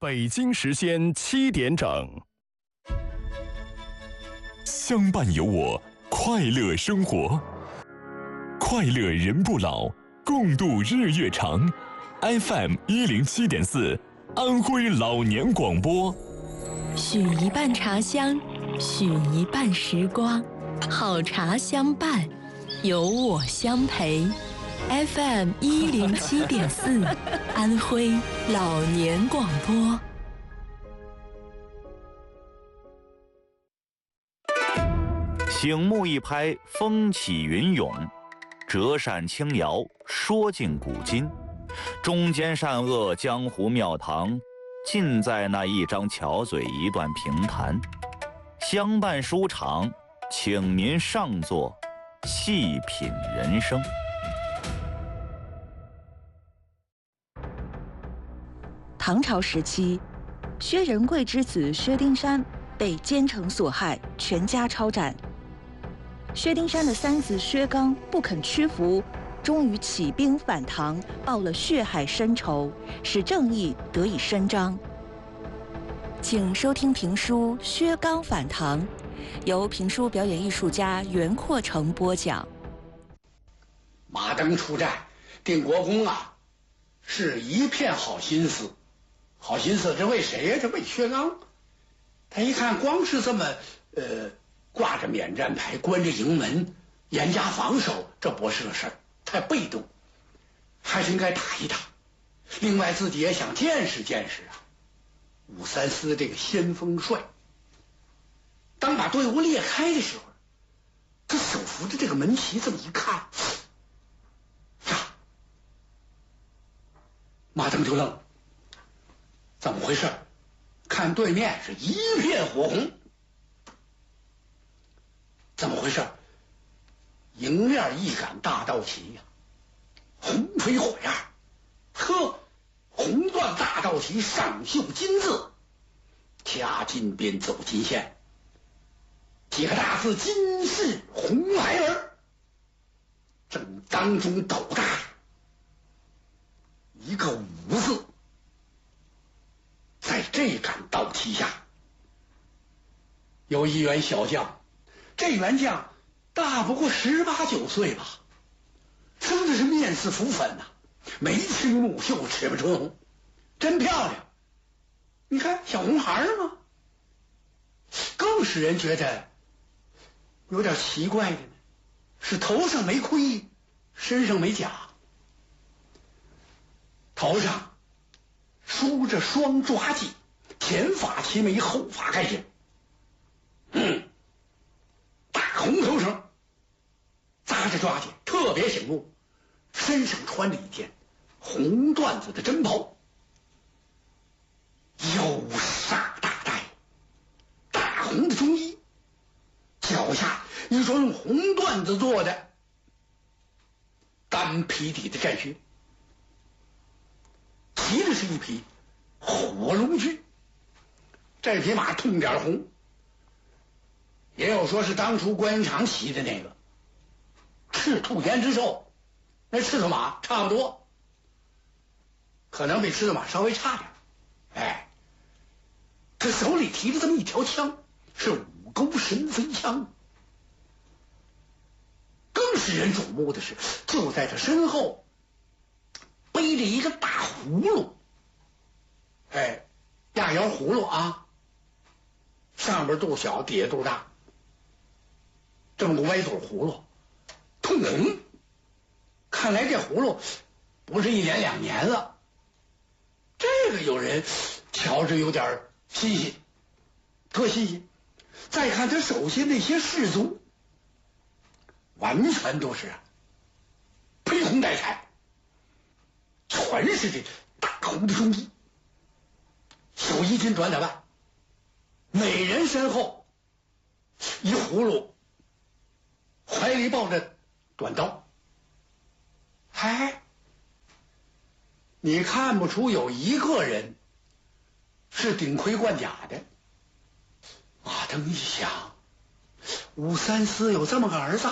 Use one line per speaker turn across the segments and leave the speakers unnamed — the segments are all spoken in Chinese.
北京时间7点整。
相伴有我，快乐生活，快乐人不老，共度日月长。FM107.4，安徽老年广播。
许一半茶香，许一半时光，好茶相伴，有我相陪。FM107.4，安徽老年广播。
醒目一拍，风起云涌；折扇轻摇，说尽古今。中间善恶，江湖庙堂，尽在那一张巧嘴，一段评弹。相伴书场，请您上座，细品人生。
唐朝时期，薛仁贵之子薛丁山被奸臣所害，全家抄斩。薛丁山的三子薛刚不肯屈服，终于起兵反唐，报了血海深仇，使正义得以伸张。请收听评书《薛刚反唐》，由评书表演艺术家袁阔成播讲。
马登出战，定国公啊，是一片好心思。好心思，这为谁呀？这为薛刚。他一看，光是这么挂着免战牌，关着营门，严加防守，这不是个事儿，太被动，还是应该打一打。另外，自己也想见识见识啊，武三思这个先锋帅。当把队伍裂开的时候，他手扶着这个门旗，这么一看，呀，马登就愣了。怎么回事？看对面是一片火红，怎么回事？迎面一杆大道旗呀，红飞火焰，呵，红缎大道旗上绣金字，掐金边走金线，几个大字“金氏红孩儿”，正当中斗大一个“武”字。在这杆道旗下，有一员小将，这员将大不过18、19岁吧，生的是面似浮粉呐，眉清目秀，齿不春红，真漂亮。你看小红孩吗？更使人觉得有点奇怪的呢，是头上没盔，身上没甲，头上梳着双抓髻，前发齐眉，后发盖顶，大红头绳扎着抓髻，特别醒目。身上穿着一件红缎子的针袍，腰煞大带，大红的中衣，脚下一双用红缎子做的单皮底的战靴，骑的是一匹火龙驹。这匹马通点红，也有说是当初关云长骑的那个赤兔胭脂兽，那赤兔马差不多，可能比赤兔马稍微差点。哎，他手里提着这么一条枪，是五钩神飞枪。更使人瞩目的是，就在他身后背着一个大葫芦，哎，压腰葫芦啊，上边肚小，底下肚大，这么个歪嘴葫芦，通红。看来这葫芦不是1年2年了，这个有人瞧着有点新鲜，特新鲜。再看他手下那些士卒，完全都是披红戴彩，全是这大红的中衣，小衣襟短打扮，每人身后一葫芦，怀里抱着短刀。哎，你看不出有一个人是顶盔贯甲的。马登一想，武三思有这么个儿子，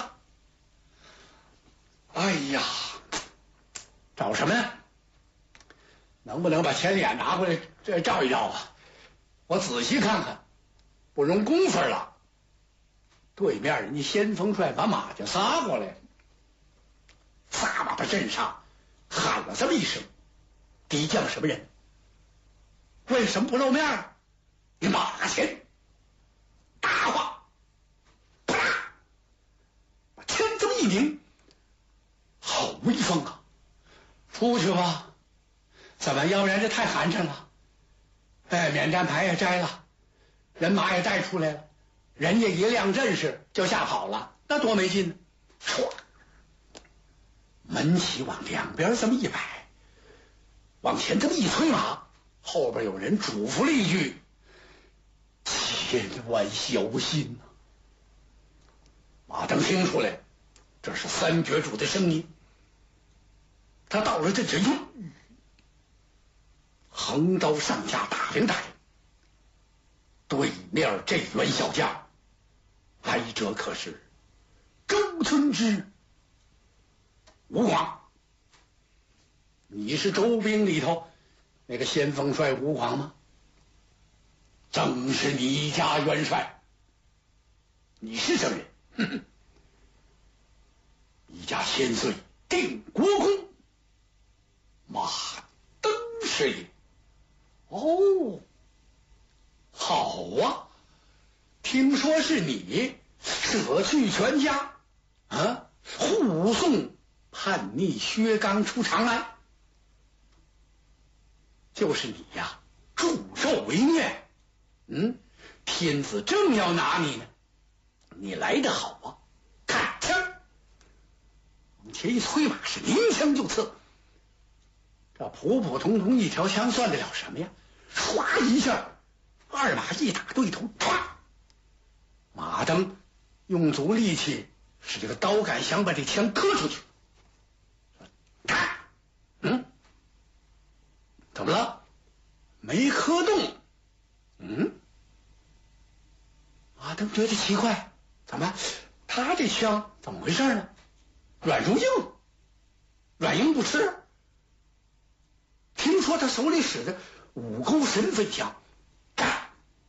哎呀，找什么呢？ 能不能把前脸拿过来这照一照啊？我仔细看看，不容功夫了。对面人家先锋帅把马就撒过来，撒马把阵上喊了这么一声：“敌将什么人？为什么不露面？你马前！”大话，啪啦，把枪这么一拧，好威风啊！出去吧，怎么要不然这太寒碜了。哎，免战牌也摘了，人马也带出来了，人家一亮阵势就吓跑了，那多没劲呢！唰，门旗往两边这么一摆，往前这么一推马，后边有人嘱咐了一句：“千万小心呐！”马登听出来，这是三绝主的声音。他到了阵前，横刀上下打量打量，对面这员小将，来者可是周村之吴广。你是周兵里头那个先锋帅吴广吗？正是你家元帅。你是什么人？哼哼，你家千岁定国公马登是也。哦，好啊！听说是你舍去全家，护送叛逆薛刚出长安，就是你呀，助纣为虐。天子正要拿你呢，你来得好啊！看枪，往前一催马，是鸣枪就刺。这普普通通一条枪算得了什么呀？唰一下，二马一打对头，唰！马登用足力气，使这个刀杆想把这枪磕出去。看，怎么了？没磕动。马登觉得奇怪，怎么他这枪怎么回事呢？软如硬，软硬不吃。听说他手里使的五钩神飞枪，干，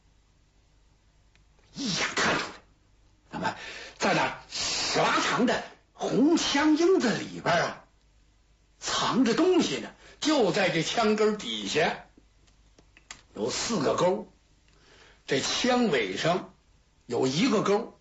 一眼看出来，那么在那十八长的红枪缨子里边啊，藏着东西呢，就在这枪根底下有4个钩，这枪尾上有1个钩。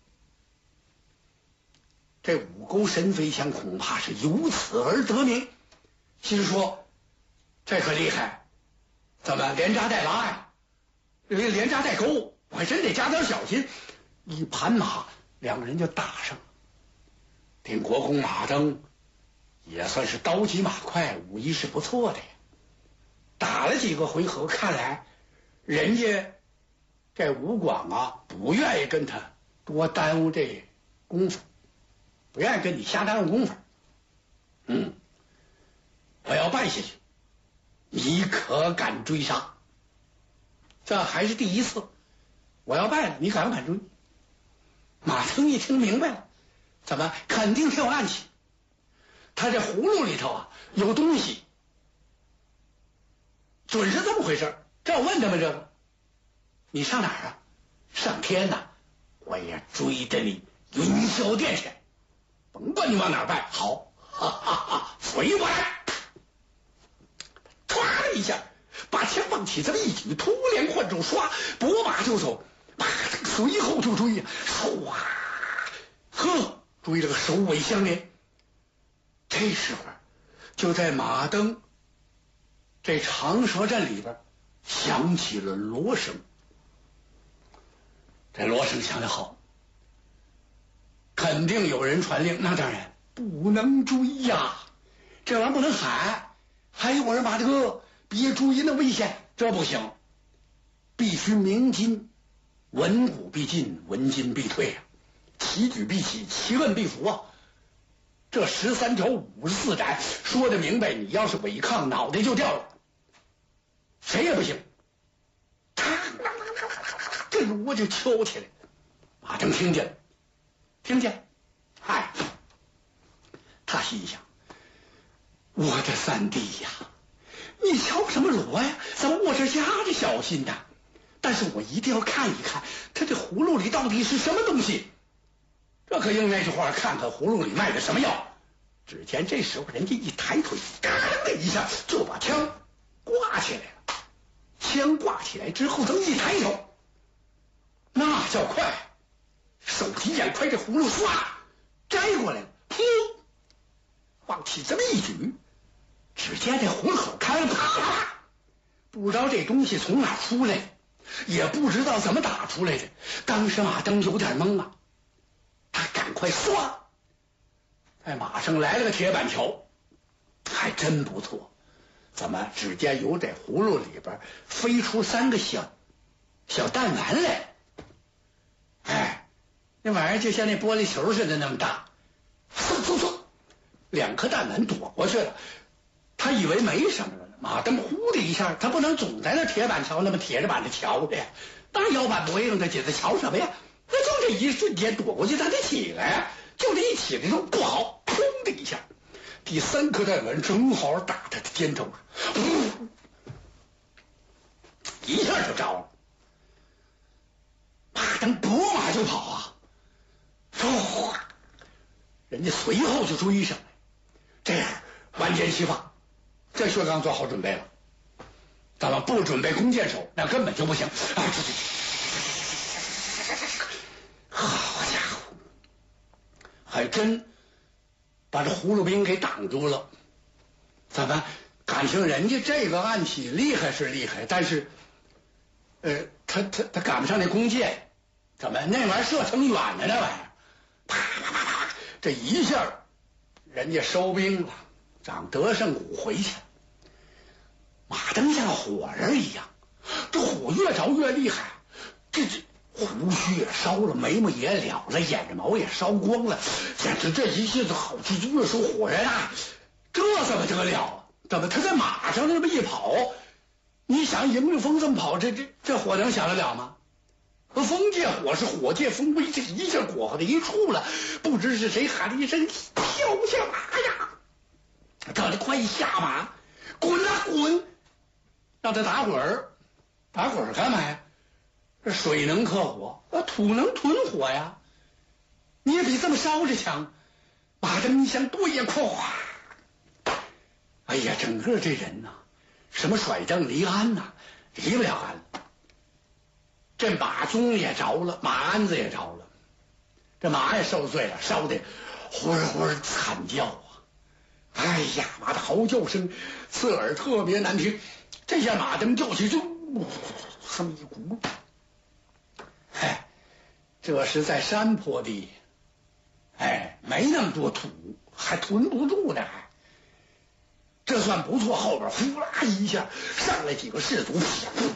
这五钩神飞枪恐怕是由此而得名。心说这可厉害，怎么连扎带拉呀？连扎带钩，我还真得加点小心。一盘马，两个人就打上了。定国公马登也算是刀疾马快，武艺是不错的呀。打了几个回合，看来人家这吴广啊，不愿意跟他多耽误这功夫，不愿意跟你瞎耽误功夫。我要败下去，你可敢追杀？这还是第一次，我要败了，你敢不敢追？马登一听明白了，怎么肯定挺有暗器？他这葫芦里头啊有东西，准是这么回事。这我问他们这个，你上哪儿啊？上天呐！我也追着你云霄殿去，甭管你往哪儿拜，好，哈哈哈，随我来！唰的一下，把枪往起这么一举，突连换手，唰，拨马就走，随后就追呀，唰，呵，追了个首尾相连。这时候，就在马登这长蛇阵里边响起了锣声。这锣声响得好，肯定有人传令。那当然不能追呀，这玩意儿不能喊。还有人把这个别追，那危险，这不行，必须鸣金，文武必进，文金必退啊，旗举必起，旗问必服啊。这13条54斩说的明白，你要是违抗，脑袋就掉了，谁也不行。这锣就敲起来，马登听见，哎，他心想，我的三弟呀， 你瞧什么锣呀？怎么我这压着小心的？但是我一定要看一看，他这葫芦里到底是什么东西。这可应那句话，看看葫芦里卖的什么药。只见这时候人家一抬腿，嘎的一下就把枪挂起来了。枪挂起来之后，这么一抬头，那叫快，手提眼快，这葫芦唰摘过来了，噗，往起这么一举，只见这葫芦口开了，啪啪啪，不知道这东西从哪出来，也不知道怎么打出来的。当时马登有点懵啊，他赶快唰，在马上来了个铁板桥，还真不错。怎么只见由这葫芦里边飞出3个小弹丸来？哎，那玩意儿就像那玻璃球似的那么大，嗖嗖嗖，2颗弹丸躲过去了。他以为没什么了，马登呼的一下，他不能总在那铁板桥那么铁着板的瞧着呀，那腰板不硬的姐子瞧什么呀？那就这一瞬间躲过去，他得起来呀，就这一起来之后不好，砰的一下，第3颗弹丸正好打他的肩头上，一下就着了。马登拨马就跑啊，唰，人家随后就追上来。这样完箭齐发，这薛刚做好准备了。咱们不准备弓箭手，那根本就不行。好家伙，还真把这葫芦兵给挡住了。怎么感情人家这个暗器厉害是厉害，但是他赶不上那弓箭。怎么那玩意儿射程远的那玩意儿，啪啪啪啪，这一下人家收兵了，长德胜谷回去了。马登像火人一样，这火越着越厉害，这胡须也烧了，眉毛也了了，眼睛毛也烧光了，简直这一下子好就越说火人啊，这怎么得了啊？怎么他在马上这么一跑，你想迎着风这么跑，这火能响得了吗？风借火是火借风威，这一下火的一处了，不知是谁喊了一声跳下马呀，叫你快下马，滚啊滚，让他打滚儿。打滚儿干嘛呀？水能克火，土能吞火呀，你也比这么烧着强。马登一想对呀，咵，哎呀，整个这人呐，什么甩蹬离鞍呐，离不了鞍。这马鬃也着了，马鞍子也着了，这马也受罪了，烧的呼呼惨叫啊！哎呀，马的嚎叫声刺耳，特别难听。这下马登叫起就这么一股，哎，这是在山坡地，哎，没那么多土，还囤不住呢，还这算不错。后边呼啦一下上来几个士卒，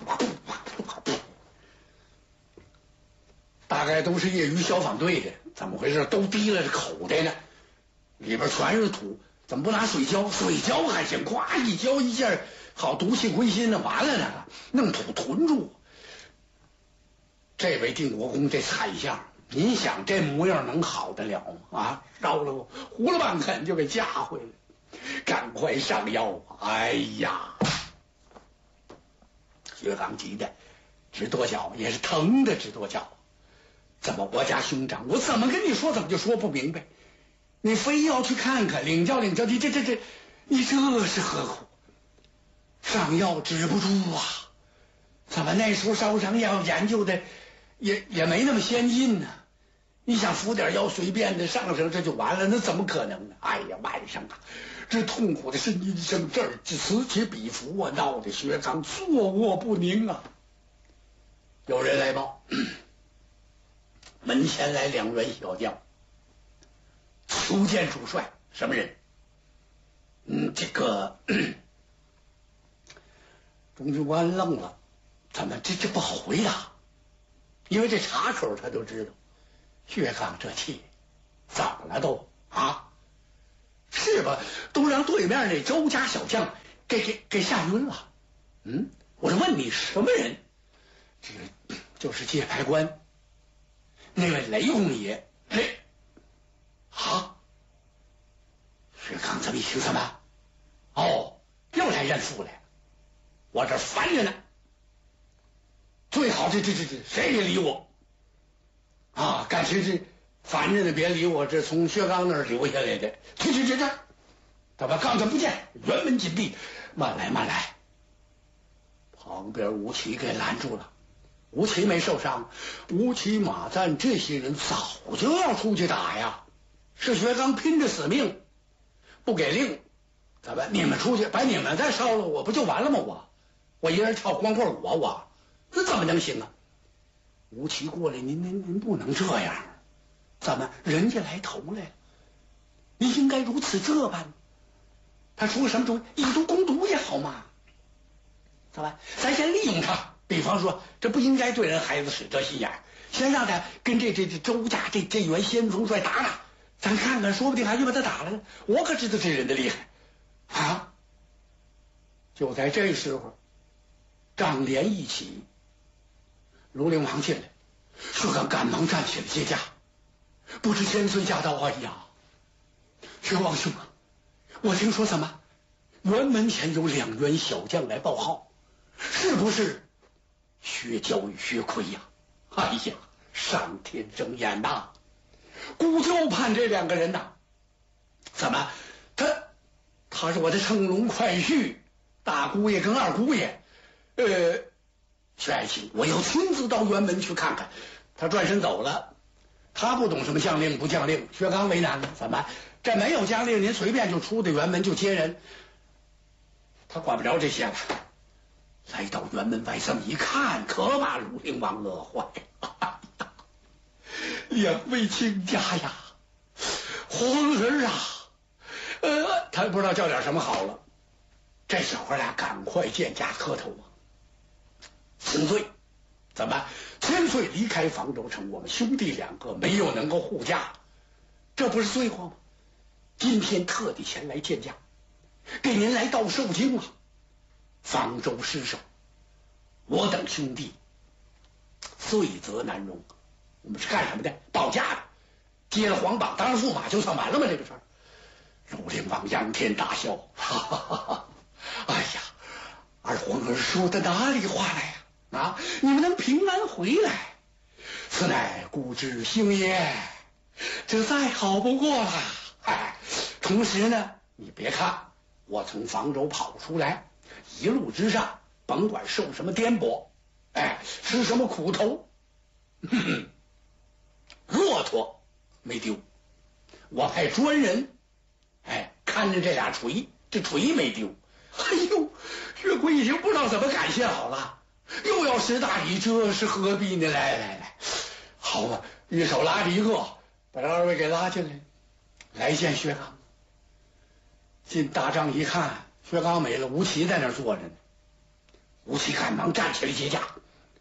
大概都是业余消防队的，怎么回事？都提了这口袋呢，里边全是土，怎么不拿水浇？水浇还行，咵一浇一下，好毒气归心的，完了那个弄土囤住。这位定国公这惨相，您想这模样能好得了吗？啊，烧了胡了半肯就给架回来，赶快上药啊！哎呀，薛刚急的直跺脚，也是疼的直跺脚。怎么我家兄长，我怎么跟你说怎么就说不明白？你非要去看看，领教领教，你这你这是何苦？上药止不住啊！怎么那时候烧伤药研究的也没那么先进呢？你想服点药随便的上上这就完了，那怎么可能呢？哎呀，晚上啊，这痛苦的呻吟声这儿此起彼伏啊，闹得薛刚坐卧不宁啊。有人来报，门前来2员小将，求见主帅。什么人？这个中军官愣了，怎么这不好回答？因为这插口他都知道，薛刚这气怎么了都啊？是吧？都让对面那周家小将给吓晕了。我说问你什么人？这个就是界牌官，那位雷公爷。薛刚这么一听，怎么？哦，又来认父来了。 我这烦着呢。最好这谁别理我啊！感情这烦着呢，别理我，这从薛刚那儿留下来的。这，怎么刚才不见？辕门紧闭，慢来。旁边吴奇给拦住了。吴奇没受伤，吴奇、马赞这些人早就要出去打呀。是薛刚拼着死命不给令，怎么你们出去把你们再烧了，我不就完了吗？我一人跳光棍舞，我那怎么能行啊？吴奇过来，您不能这样，怎么人家来投来了？您应该如此这般。他出个什么主意？以毒攻毒也好嘛。怎么？咱先利用他，比方说，这不应该对人孩子使这心眼，先让他跟这周家这员先锋帅打打，咱看看，说不定还就把他打了呢。我可知道这人的厉害啊！就在这时候，帐帘一起，卢陵王进来，薛刚赶忙站起来接驾。不知千岁驾到，哎呀，薛王兄啊，我听说怎么辕门前有2员小将来报号，是不是薛娇与薛奎呀？哎呀，上天睁眼呐！孤就盼这2个人呐，怎么他是我的乘龙快婿，大姑爷跟二姑爷，薛爱卿，我要亲自到辕门去看看。他转身走了，他不懂什么将令不将令，薛刚为难了，怎么这没有将令，您随便就出的辕门就接人，他管不着这些了。来到辕门外这么一看，可把卢陵王乐坏了。2位亲家呀，皇儿啊，他不知道叫点什么好了。这小孩俩赶快见驾磕头啊！千岁，怎么千岁离开房州城，我们兄弟2个没有能够护驾，这不是罪过吗？今天特地前来见驾，给您来道受惊啊！方舟失守，我等兄弟罪责难容。我们是干什么的？保驾的，接了皇榜，当了驸马，就算完了吗？这个事儿。卢陵王仰天大笑，哈哈哈哈！哎呀，二皇儿说的哪里话来呀？啊，你们能平安回来，此乃姑之幸也，这再好不过了。哎，同时呢，你别看我从房州跑出来，一路之上甭管受什么颠簸，吃什么苦头，骆驼没丢，我派专人看着这俩锤，这锤没丢。哎呦，薛奎已经不知道怎么感谢好了，又要识大礼，这是何必呢？来，好吧，一手拉着一个，把这2位给拉进来，来见薛刚。进大帐一看，薛刚没了，吴奇在那儿坐着呢。吴奇赶忙站起来接驾。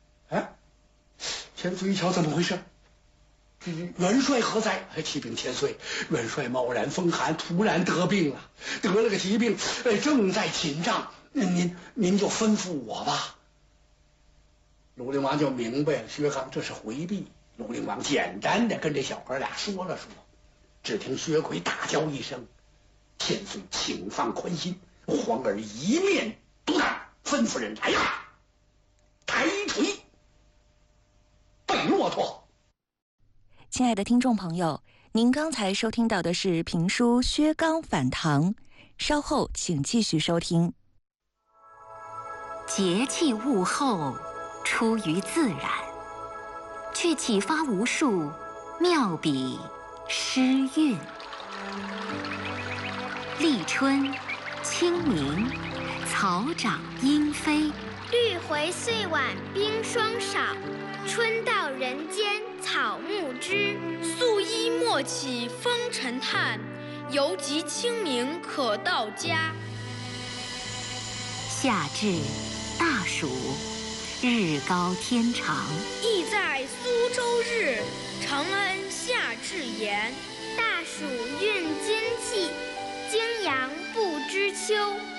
千岁一瞧，怎么回事？元帅何在？启禀千岁，元帅冒然风寒，突然得病了，得了个疾病，正在寝帐。您就吩咐我吧。卢陵王就明白了，薛刚这是回避。卢陵王简单的跟这小孩俩说了说，只听薛奎大叫一声：“千岁，请放宽心，皇儿一面独当，吩咐人来呀，抬锤备骆驼。”
亲爱的听众朋友，您刚才收听到的是评书《薛刚反唐》，稍后请继续收听。
节气物候出于自然，却启发无数妙笔诗韵。立春、清明，草长莺飞；
绿回岁晚冰霜少，春到人间草木知。
素衣莫起风尘叹，犹及清明可到家。
夏至大暑，日高天长。
意在苏州日，承恩夏至炎。
大暑运金气，精阳不知秋。